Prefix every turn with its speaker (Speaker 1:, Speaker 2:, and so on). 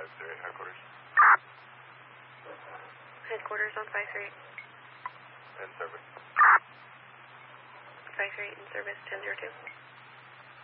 Speaker 1: headquarters.
Speaker 2: Headquarters on 538.
Speaker 1: In service.
Speaker 2: 538 in service 1002.